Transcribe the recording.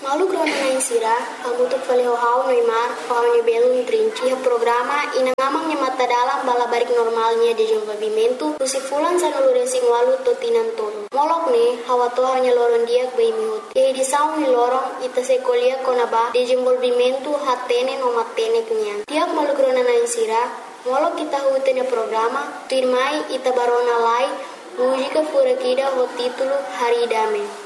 Malu krona na insira, agutuk faleo hau noimar, hau ni belum trinci programa inangamang ni mata dalam balabarik normalnya de desenvolvimento, kusifulan sa nuluresing walu totinan tolo. Molok ni, hawa to hanya loron diak bay mihut. Ye di saung ni lorong ita sekolia konaba desenvolvimento hatene no matene kenyan. Tiak malu krona na insira, molok kita hutene programa, tuirmai ita barona lai, mujika furakida ho titulo Hari Dame.